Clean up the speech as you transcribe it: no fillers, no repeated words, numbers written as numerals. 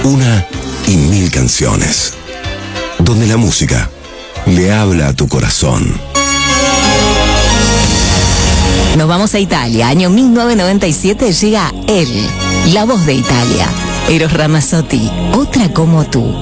Una y mil canciones. Donde la música le habla a tu corazón. Nos vamos a Italia. Año 1997 llega él, la voz de Italia. Eros Ramazzotti, Otra como tú.